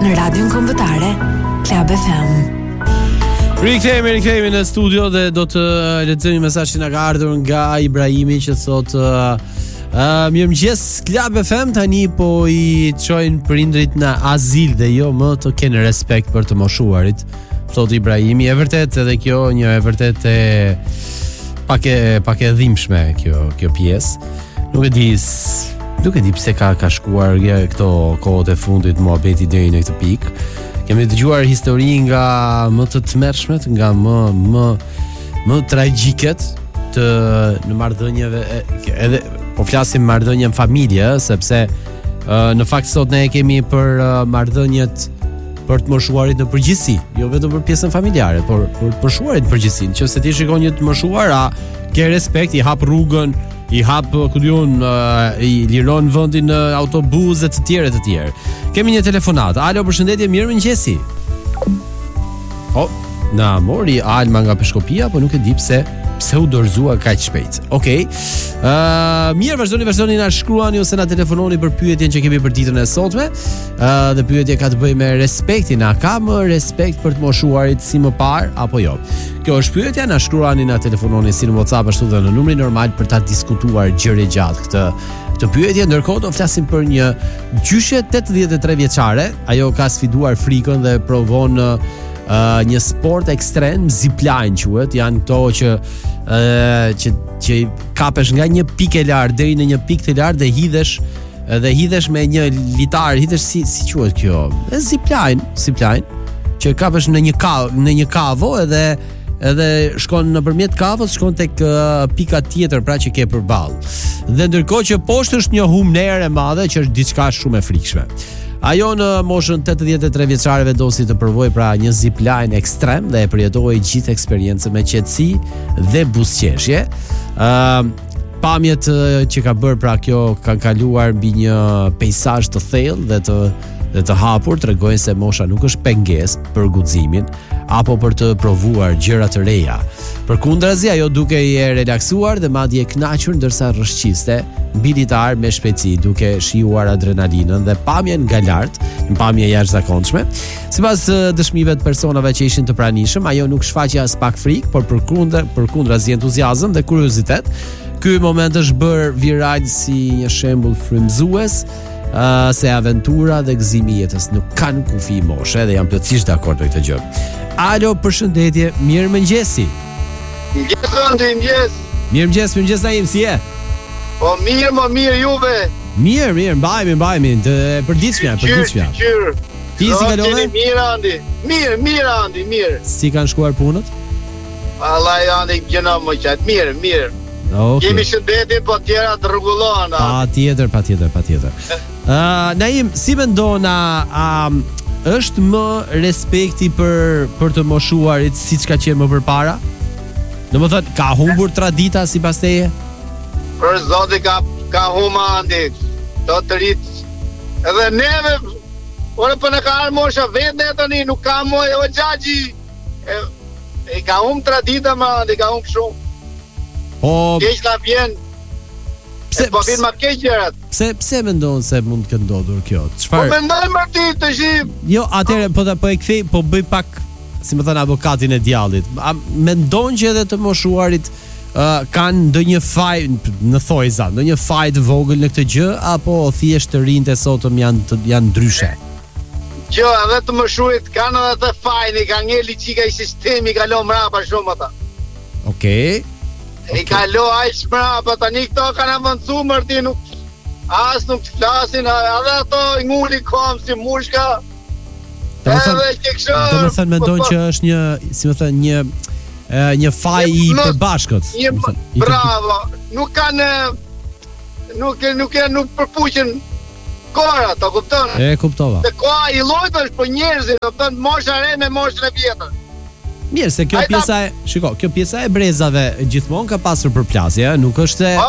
në radion kombëtare Club FM. Rikthehemi në studio dhe do të lexojmë mesazhin që na ka ardhur nga Ibrahimi që thotë mirëmëngjes Club FM, tani po i çojnë prindrit në azil dhe jo më të kenë respekt për të moshuarit. Thotë Ibrahimi, e vërtet edhe kjo një e vërtet e pak e dhimbshme kjo pjesë. Nuk e di pse ka shkuar këto kohët e fundit muhabeti deri në këtë pikë. Kemi dëgjuar histori nga më të tmerrshmet, nga më tragjiket në marrëdhënieve, edhe po flasim marrëdhënie në familje, sepse në fakt sot ne kemi për marrëdhëniet për të moshuarit në përgjithësi, jo vetëm për pjesën familjare, por për moshuarit në përgjithësi. Nëse ti shikon një të moshuar, ke respekt, i hap rrugën, i hap i liron vendin në autobus e të tjerë. Kemi një telefonat. Alo, përshëndetje, mirëmëngjesi. Na mori Alma nga Peshkopia, po nuk e di pse u dorëzua kaq shpejt. Okej. Mirë, vazhdoni na shkruani ose na telefononi për pyetjen që kemi për ditën e sotme. Dhe pyetja ka të bëjë me respektin. A ka më respekt për të moshuarit si më parë apo jo? Kjo është pyetja, na shkruani, na telefononi si në WhatsApp ashtu dhe në numrin normal për ta diskutuar gjëre gjatë këtë pyetje. Ndërkohë do flasim për një gjyshe 83 vjeçare. Ajo ka sfiduar frikën dhe provon një sport ekstrem, zipline quhet, janë këto që kapesh nga një pikë e lartë deri në një pikë të lartë dhe hidhesh me një litar, hidhesh si quhet kjo? Zipline, që kapesh në një kavo edhe shkon nëpërmjet kavës, shkon tek pika tjetër, pra që ke përballë. Dhe ndërkohë që poshtë është një humner e madhe që është diçka shumë e frikshme. Ajo në moshën 83 vjeçare vendosi të provoj pra një zipline ekstrem dhe e përjetoi gjithë eksperiencën me qetësi dhe buzëqeshje. Pamjet që ka bërë pra kjo kanë kaluar mbi një peizazh të thellë dhe të hapur, tregojnë se mosha nuk është pengesë për guximin apo për të provuar gjëra të reja. Përkundrazi, ajo duke i relaksuar dhe madje e kënaqur ndërsa rrëshqiste mbi litar me shpejtësi, duke shijuar adrenalinën dhe pamjen nga lart, një pamje jashtëzakonshme. Sipas dëshmive të personave që ishin të pranishëm, ajo nuk shfaqi as pak frikë, por përkundrazi entuziazëm dhe kuriozitet. Ky moment është bërë viral si një shembull frymëzues se aventura dhe gëzimi i jetës nuk kanë kufi moshe, dhe jam plotësisht dakord me këtë gjë. Alo, përshëndetje, mirëmëngjesi. Mirëmëngjes Naim, si je? Po mirë juve. Mirë, mbajmi, të përditshmja. Ti si kalove? Mirë, Andi. Si kanë shkuar punët? Vallai Andi, gjëna më qatë, mirë. Okay. Kemi shëndetin, po tjera të rregullohen. Patjetër. Naim, si mendon është më respekti për të moshuarit siç ka qenë më përpara? Domethënë, ka humbur tradita sipas teje? Për zotin ka humbur Andi. Do të rit. Edhe neve, ora po na ka ardhur mosha vetë tani, nuk ka më o xhaxhi. E ka humbur tradita më Andi, ka humbur shumë. Keq ka vjen. Po vjen më keq gjërat. Pse mendon se mund të ndodhur kjo? Çfarë? Po mendoj më ti të shih. Jo, atëherë po e kthej, po bëj pak, si më thënë avokatin e djallit. A mendon që edhe të moshuarit kanë ndonjë faj në thojza, ndonjë faj të vogël në këtë gjë, apo thjesht të rinjtë sotëm janë ndryshe? Jo, edhe të moshuarit kanë edhe të fajin, ka ngeli çika i sistemi, kalon mbrapa shumë ata. Okej. I kalo aq mbrapa, tani këto kanë avancuar mërti, nuk flasin, edhe ato i nguli kom si mushka. Domethënë mendon që është një faj i përbashkët. Bravo. Nuk përpuqen kora, të kupton? E kuptova. Se koha i llojtash për njerëzit, do të thonë mosha re me moshën e vjetër. Mirë, se kjo pjesa e brezave gjithmonë ka pasur përplasje, nuk është